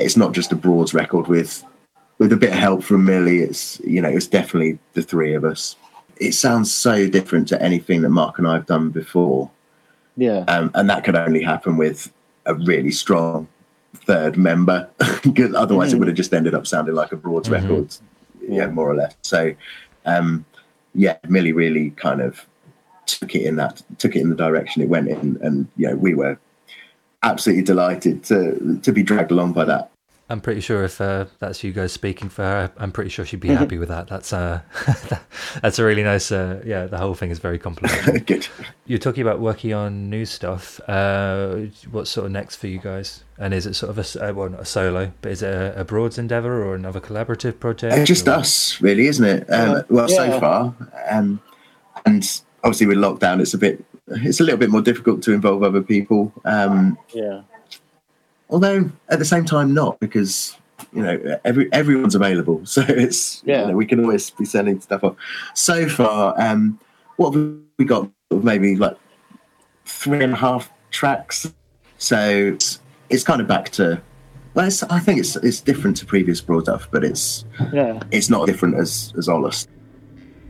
it's not just a Broads record with a bit of help from Millie. It's definitely the three of us. It sounds so different to anything that Mark and I have done before. Yeah. And that could only happen with a really strong third member, because otherwise it would have just ended up sounding like a Broads record, more or less. So, Millie really kind of took it in the direction it went in, and we were absolutely delighted to be dragged along by that. I'm pretty sure if that's you guys speaking for her, I'm pretty sure she'd be happy with that. That's that's a really nice. The whole thing is very complimentary. Good. You're talking about working on new stuff. What's sort of next for you guys? And is it sort of not a solo, but is it a Broads endeavour or another collaborative project? Just us, really, isn't it? So far, and obviously with lockdown, it's a little bit more difficult to involve other people. Although at the same time not, because everyone's available, so it's we can always be sending stuff off. So far, what have we got? Maybe like 3.5 tracks. So it's kind of back to. Well, I think it's different to previous Broad stuff, but it's not different as Olust.